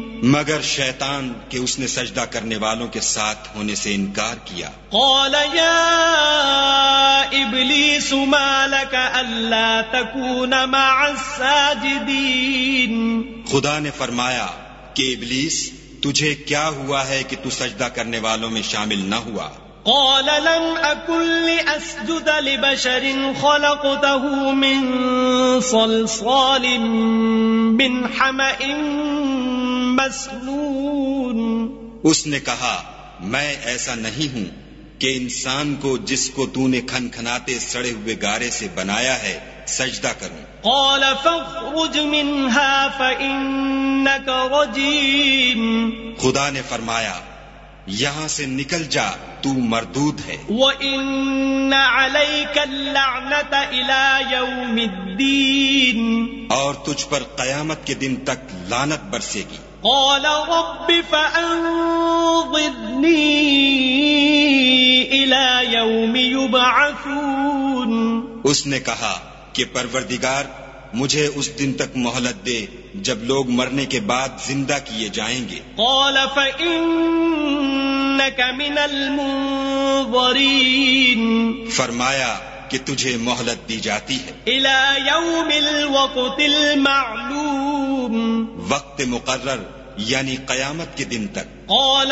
مگر شیطان کہ اس نے سجدہ کرنے والوں کے ساتھ ہونے سے انکار کیا. قال يا إبليس ما لك ألا تكون مع الساجدين. خدا نے فرمایا کہ ابلیس تجھے کیا ہوا ہے کہ تو سجدہ کرنے والوں میں شامل نہ ہوا؟ قال لم أكن لأسجد لبشر خلقته من صلصال من حمأ مسنون. اس نے کہا میں ایسا نہیں ہوں کہ انسان کو جس کو تو نے کھنکھناتے سڑے ہوئے گارے سے بنایا ہے سجدہ کروں. قال فاخرج منها فإنك رجيم. خدا نے فرمایا یہاں سے نکل جا تو مردود ہے. وَإِنَّ عَلَيْكَ اللَّعْنَةَ إِلَى يَوْمِ الدِّينِ. اور تجھ پر قیامت کے دن تک لعنت برسے گی. قال رب فأنظرني إلى يوم يبعثون. اس نے کہا کہ پروردگار مجھے اس دن تک مہلت دے جب لوگ مرنے کے بعد زندہ کیے جائیں گے. قال فإنك من المنظرين. فرمایا کہ تجھے مہلت دی جاتی ہے إلى يوم الوقت المعلوم. وقت مقرر یعنی قیامت کے دن تک. قال